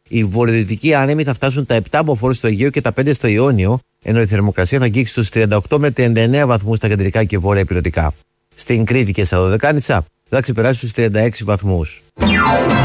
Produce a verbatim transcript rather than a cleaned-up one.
Οι βορειοδυτικοί άνεμοι θα φτάσουν τα επτά μποφόρ στο Αιγαίο και τα πέντε στο Ιόνιο, ενώ η θερμοκρασία θα αγγίξει στους τριάντα οκτώ με τριάντα εννέα βαθμούς στα κεντρικά και βόρεια ηπειρωτικά. Στην Κρήτη και στα Δωδεκάνησα θα ξεπεράσει τους τριάντα έξι βαθμούς.